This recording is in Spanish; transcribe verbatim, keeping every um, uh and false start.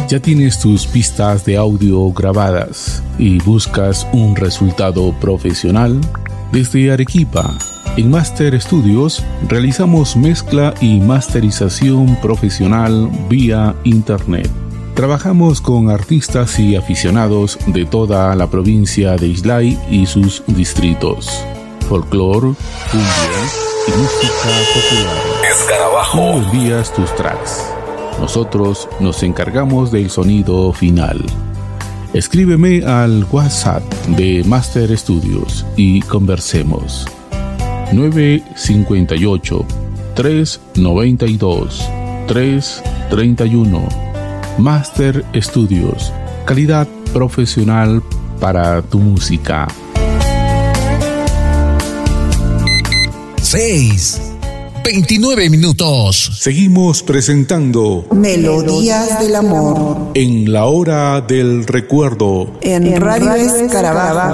¿Ya tienes tus pistas de audio grabadas y buscas un resultado profesional? Desde Arequipa, en Master Studios, realizamos mezcla y masterización profesional vía Internet. Trabajamos con artistas y aficionados de toda la provincia de Islay y sus distritos. Folclor, cumbia y música popular. Escarabajo. Tú envías tus tracks. Nosotros nos encargamos del sonido final. Escríbeme al WhatsApp de Master Studios y conversemos. nueve cinco ocho, tres nueve dos, tres tres uno. Master Studios. Calidad profesional para tu música. seis. veintinueve minutos. Seguimos presentando Melodías del Amor en la hora del recuerdo en Radio Escarabajo.